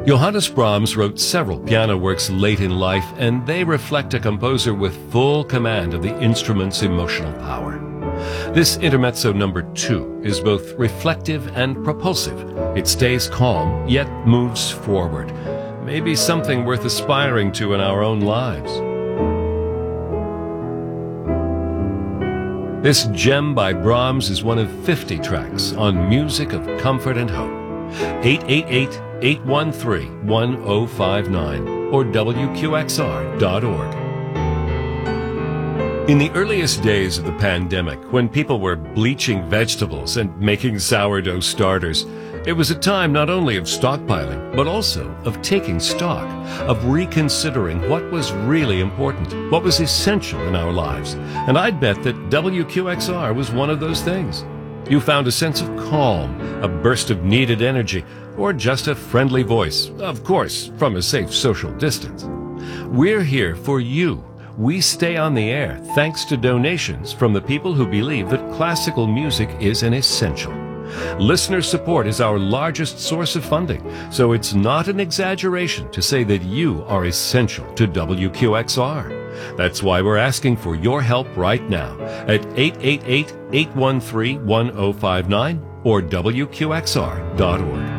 Johannes Brahms wrote several piano works late in life, and they reflect a composer with full command of the instrument's emotional power. This Intermezzo number 2 is both reflective and propulsive. It stays calm, yet moves forward. Maybe something worth aspiring to in our own lives. This gem by Brahms is one of 50 tracks on Music of Comfort and Hope. 888-813-1059 or WQXR.org. In the earliest days of the pandemic, when people were bleaching vegetables and making sourdough starters, it was a time not only of stockpiling, but also of taking stock, of reconsidering what was really important, what was essential in our lives. And I'd bet that WQXR was one of those things. You found a sense of calm, a burst of needed energy, or just a friendly voice, of course, from a safe social distance. We're here for you. We stay on the air thanks to donations from the people who believe that classical music is an essential. Listener support is our largest source of funding, so it's not an exaggeration to say that you are essential to WQXR. That's why we're asking for your help right now at 888-813-1059 or WQXR.org.